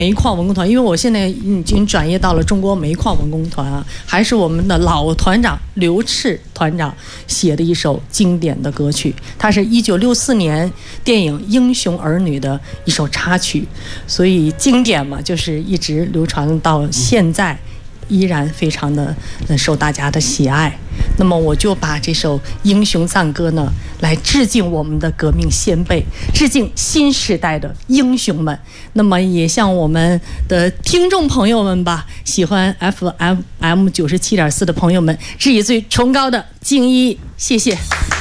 煤矿文工团，因为我现在已经转业到了中国煤矿文工团啊，还是我们的老团长刘炽团长写的一首经典的歌曲，它是1964年电影《英雄儿女》的一首插曲，所以经典嘛，就是一直流传到现在，依然非常的受大家的喜爱。那么我就把这首《英雄赞歌》呢，来致敬我们的革命先辈，致敬新时代的英雄们。那么也向我们的听众朋友们吧，喜欢 FM 97.4的朋友们，致以最崇高的敬意，谢谢。